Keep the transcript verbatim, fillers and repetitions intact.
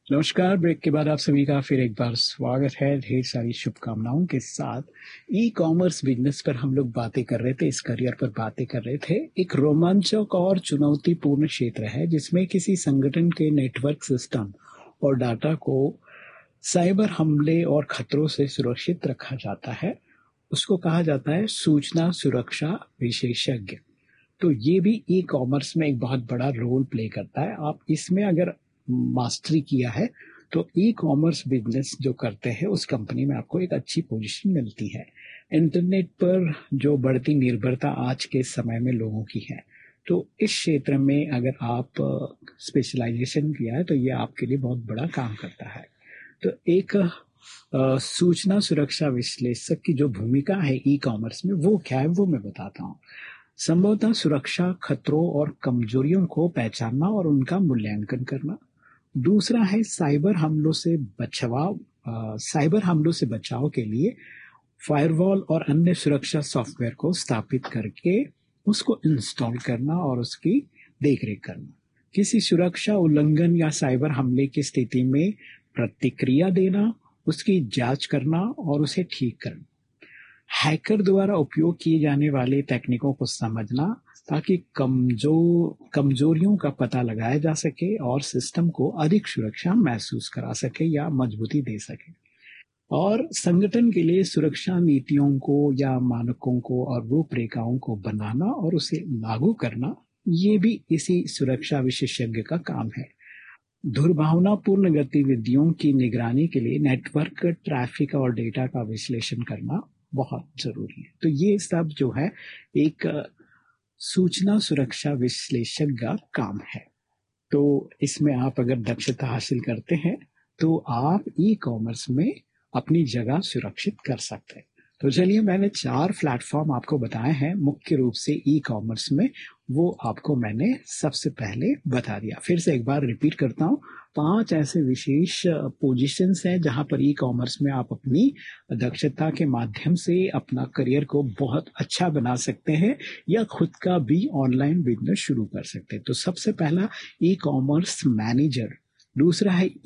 नमस्कार। ब्रेक के बाद आप सभी का फिर एक बार स्वागत है ढेर सारी शुभकामनाओं के साथ। ई कॉमर्स बिजनेस पर हम लोग बातें कर रहे थे, इस करियर पर बातें कर रहे थे। एक रोमांचक और चुनौतीपूर्ण क्षेत्र है जिसमें किसी संगठन के नेटवर्क सिस्टम और डाटा को साइबर हमले और खतरों से सुरक्षित रखा जाता है। उसको कहा जाता है सूचना सुरक्षा विशेषज्ञ। तो ये भी ई कॉमर्स में एक बहुत बड़ा रोल प्ले करता है। आप इसमें अगर मास्टरी किया है तो ई कॉमर्स बिजनेस जो करते हैं उस कंपनी में आपको एक अच्छी पोजीशन मिलती है। इंटरनेट पर जो बढ़ती निर्भरता आज के समय में लोगों की है, तो इस क्षेत्र में अगर आप स्पेशलाइजेशन किया है तो ये आपके लिए बहुत बड़ा काम करता है। तो एक अ, सूचना सुरक्षा विश्लेषक की जो भूमिका है ई कॉमर्स में वो क्या है वो मैं बताता हूँ। संभवतः सुरक्षा खतरों और कमजोरियों को पहचानना और उनका मूल्यांकन करना। दूसरा है साइबर हमलों से बचाव। अ, साइबर हमलों से बचाव के लिए फायरवॉल और अन्य सुरक्षा सॉफ्टवेयर को स्थापित करके उसको इंस्टॉल करना और उसकी देखरेख करना। किसी सुरक्षा उल्लंघन या साइबर हमले की स्थिति में प्रतिक्रिया देना, उसकी जांच करना और उसे ठीक करना। हैकर द्वारा उपयोग किए जाने वाले तकनीकों को समझना ताकि कमजोर कमजोरियों का पता लगाया जा सके और सिस्टम को अधिक सुरक्षा महसूस करा सके या मजबूती दे सके। और संगठन के लिए सुरक्षा नीतियों को या मानकों को और रूपरेखाओं को बनाना और उसे लागू करना, ये भी इसी सुरक्षा विशेषज्ञ का काम है। दुर्भावनापूर्ण गतिविधियों की निगरानी के लिए नेटवर्क ट्रैफिक और डेटा का विश्लेषण करना बहुत जरूरी है। तो ये सब जो है एक सूचना सुरक्षा विश्लेषक का काम है। तो इसमें आप अगर दक्षता हासिल करते हैं तो आप ई कॉमर्स में अपनी जगह सुरक्षित कर सकते हैं। तो चलिए, मैंने चार प्लेटफॉर्म आपको बताए हैं मुख्य रूप से ई कॉमर्स में, वो आपको मैंने सबसे पहले बता दिया। फिर से एक बार रिपीट करता हूँ। पांच ऐसे विशेष पोजीशंस हैं जहां पर ई कॉमर्स में आप अपनी दक्षता के माध्यम से अपना करियर को बहुत अच्छा बना सकते हैं या खुद का भी ऑनलाइन बिजनेस शुरू कर सकते हैं। तो सबसे पहला ई कॉमर्स मैनेजर, दूसरा है